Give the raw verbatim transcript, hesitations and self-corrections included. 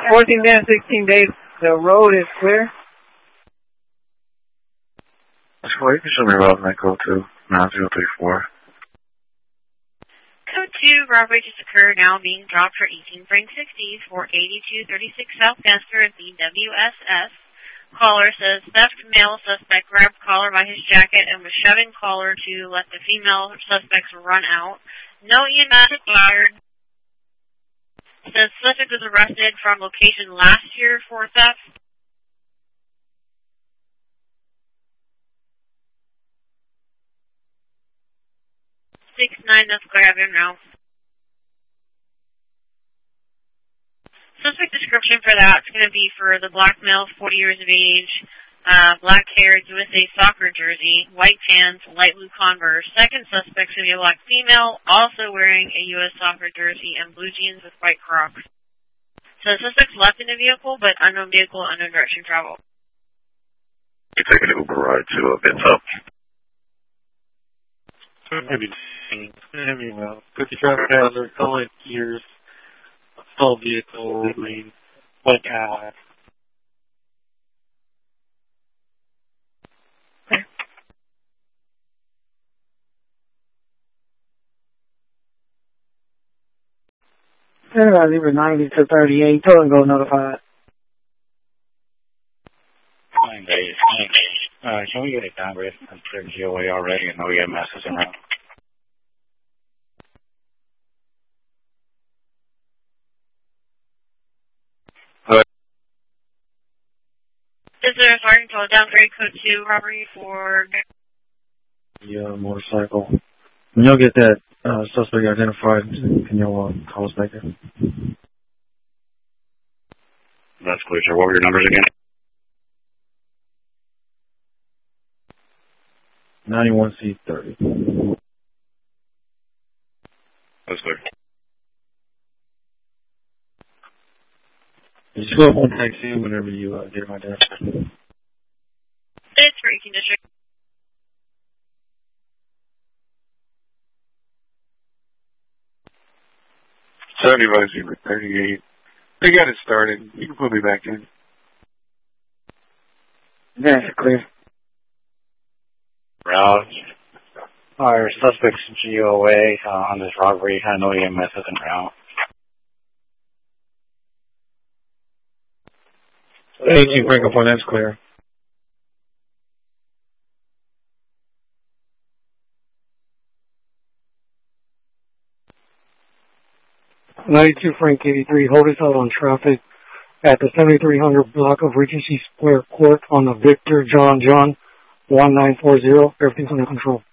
fourteen minutes, sixteen days. The road is clear. That's cool. You can show me around that code to nine zero three four. Code two, robbery just occurred, now being dropped for eighteen Frank sixty for eighty-two thirty-six South Gaster at the W S S. Caller says, theft male suspect grabbed caller by his jacket and was shoving caller to let the female suspects run out. No E M S required. Says suspect was arrested from location last year for theft. six nine, let's grab him now. Suspect description for that is going to be for the black male, forty years of age, uh, black hair, U S A soccer jersey, white pants, light blue Converse. Second suspect is going to be a black female, also wearing a U S soccer jersey and blue jeans with white Crocs. So the suspect's left in the vehicle, but unknown vehicle, unknown direction travel. You're taking an Uber ride to a Bits Up. Maybe. Maybe well. fifty traffic hazard, calling ears, stall vehicle, lane, white cat. I leave it ninety to thirty-eight. Total go notified. Nine days. Uh, can we get it downgrade? I'm cleared G O A already and no E M S is around. Is there a sergeant call downgrade code two robbery for Yeah, motorcycle. When y'all get that uh, suspect identified, can y'all uh, call us back there? That's clear, sir. What were your numbers again? ninety-one C thirty. That's clear. Just go up on taxi whenever you uh, get my desk. It's for eighteen district. seventy-five Zebra thirty-eight. They got it started. You can put me back in. That's clear. Route. Our suspect's G O A uh, on this robbery. I know E M S isn't route. eighteen Francophone, that's clear. ninety-two Frank eighty-three, hold us out on traffic at the seventy-three hundred block of Regency Square Court on the Victor John John one nine four zero. Everything's under control.